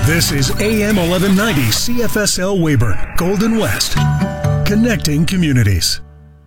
This is AM 1190 CFSL Weyburn, Golden West, connecting communities.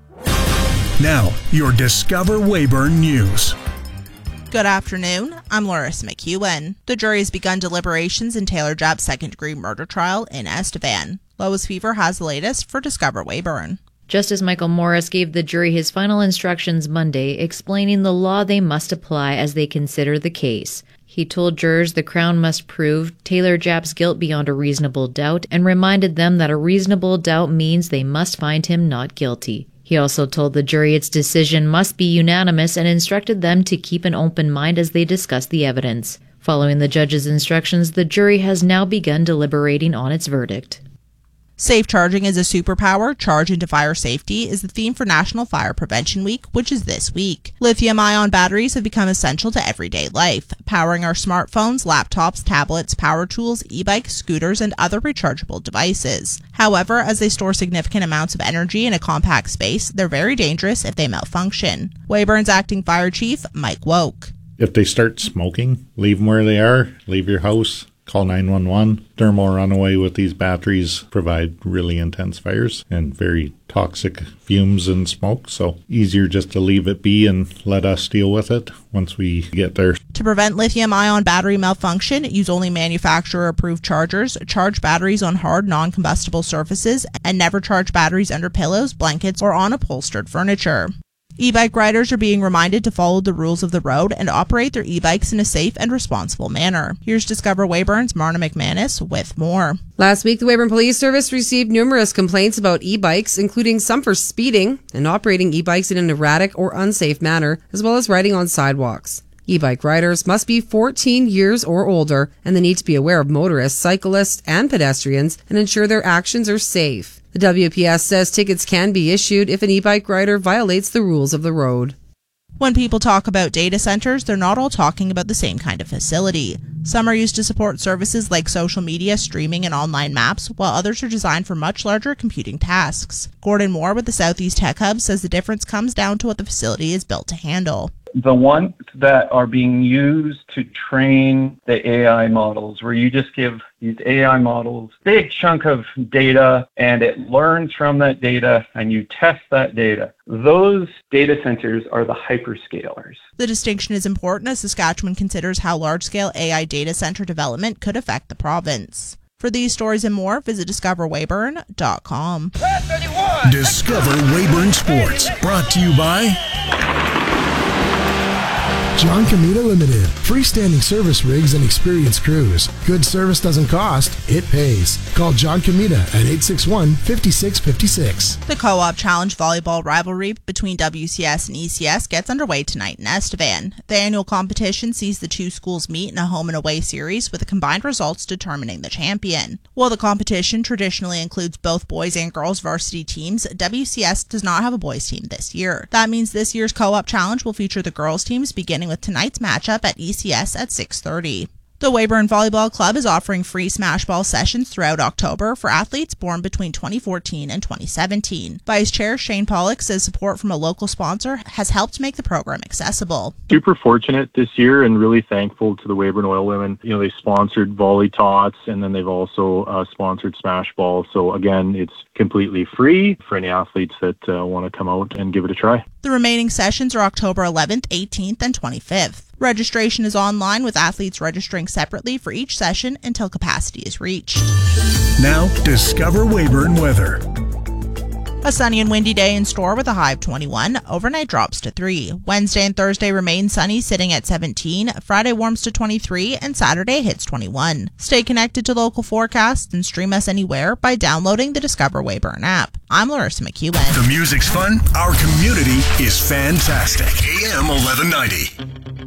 Now, your Discover Weyburn News. Good afternoon, I'm Loris McEwen. The jury has begun deliberations in Taylor Japp's second-degree murder trial in Estevan. Lois Fever has the latest for Discover Weyburn. Justice Michael Morris gave the jury his final instructions Monday, explaining the law they must apply as they consider the case. He told jurors the Crown must prove Taylor Japp's guilt beyond a reasonable doubt and reminded them that a reasonable doubt means they must find him not guilty. He also told the jury its decision must be unanimous and instructed them to keep an open mind as they discuss the evidence. Following the judge's instructions, the jury has now begun deliberating on its verdict. Safe charging is a superpower. Charge into fire safety is the theme for National Fire Prevention Week, which is this week. Lithium-ion batteries have become essential to everyday life, powering our smartphones, laptops, tablets, power tools, e-bikes, scooters, and other rechargeable devices. However, as they store significant amounts of energy in a compact space, they're very dangerous if they malfunction. Weyburn's acting fire chief, Mike Woke. If they start smoking, leave them where they are, leave your house. Call 911. Thermal runaway with these batteries provide really intense fires and very toxic fumes and smoke, so easier just to leave it be and let us deal with it once we get there. To prevent lithium-ion battery malfunction, use only manufacturer-approved chargers, charge batteries on hard, non-combustible surfaces, and never charge batteries under pillows, blankets, or on upholstered furniture. E-bike riders are being reminded to follow the rules of the road and operate their e-bikes in a safe and responsible manner. Here's Discover Weyburn's Marna McManus with more. Last week, the Weyburn Police Service received numerous complaints about e-bikes, including some for speeding and operating e-bikes in an erratic or unsafe manner, as well as riding on sidewalks. E-bike riders must be 14 years or older, and they need to be aware of motorists, cyclists, and pedestrians and ensure their actions are safe. The WPS says tickets can be issued if an e-bike rider violates the rules of the road. When people talk about data centers, they're not all talking about the same kind of facility. Some are used to support services like social media, streaming, and online maps, while others are designed for much larger computing tasks. Gordon Moore with the Southeast Tech Hub says the difference comes down to what the facility is built to handle. The ones that are being used to train the AI models, where you just give these AI models a big chunk of data and it learns from that data and you test that data. Those data centers are the hyperscalers. The distinction is important as Saskatchewan considers how large-scale AI data center development could affect the province. For these stories and more, visit discoverweyburn.com. Discover Weyburn Sports, brought to you by John Comita Limited. Freestanding service rigs and experienced crews. Good service doesn't cost, it pays. Call John Comita at 861-5656. The Co-op Challenge volleyball rivalry between WCS and ECS gets underway tonight in Estevan. The annual competition sees the two schools meet in a home and away series with the combined results determining the champion. While the competition traditionally includes both boys and girls varsity teams, WCS does not have a boys team this year. That means this year's Co-op Challenge will feature the girls teams beginning with tonight's matchup at ECS at 6:30. The Weyburn Volleyball Club is offering free smash ball sessions throughout October for athletes born between 2014 and 2017. Vice Chair Shane Pollock says support from a local sponsor has helped make the program accessible. Super fortunate this year and really thankful to the Weyburn Oil Women. They sponsored Volley Tots and then they've also sponsored Smash Ball. So again, it's completely free for any athletes that want to come out and give it a try. The remaining sessions are October 11th, 18th, and 25th. Registration is online with athletes registering separately for each session until capacity is reached. Now, Discover Weyburn weather. A sunny and windy day in store with a high of 21. Overnight drops to 3. Wednesday and Thursday remain sunny, sitting at 17. Friday warms to 23, and Saturday hits 21. Stay connected to local forecasts and stream us anywhere by downloading the Discover Weyburn app. I'm Larissa McEwen. The music's fun. Our community is fantastic. AM 1190.